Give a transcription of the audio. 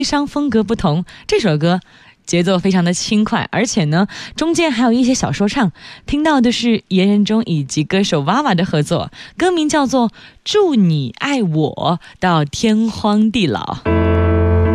伤风格不同，这首歌节奏非常的轻快，而且呢中间还有一些小说唱。听到的是严仁中以及歌手娃娃的合作，歌名叫做《祝你爱我到天荒地老》。